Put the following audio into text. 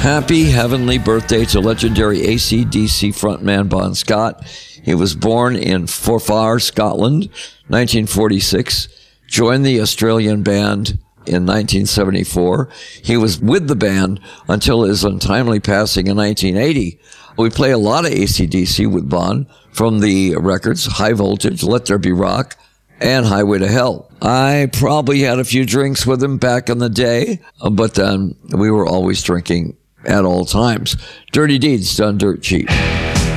Happy heavenly birthday to legendary AC/DC frontman Bon Scott. He was born in Forfar, Scotland, 1946. Joined the Australian band in 1974. He was with the band until his untimely passing in 1980. We play a lot of AC/DC with Bon from the records High Voltage, Let There Be Rock, and Highway to Hell. I probably had a few drinks with him back in the day, but then we were always drinking at all times. Dirty Deeds done dirt cheap.